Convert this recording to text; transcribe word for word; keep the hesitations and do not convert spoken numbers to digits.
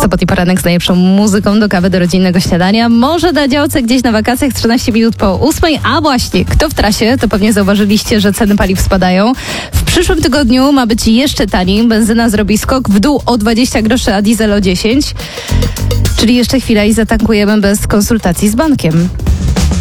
Sobot i poranek z najlepszą muzyką do kawy, do rodzinnego śniadania. Może na działce gdzieś na wakacjach trzynaście minut po ósmej, a właśnie, kto w trasie, to pewnie zauważyliście, że ceny paliw spadają. W przyszłym tygodniu ma być jeszcze taniej. Benzyna zrobi skok w dół o dwadzieścia groszy, a diesel o dziesięć. Czyli jeszcze chwila i zatankujemy bez konsultacji z bankiem.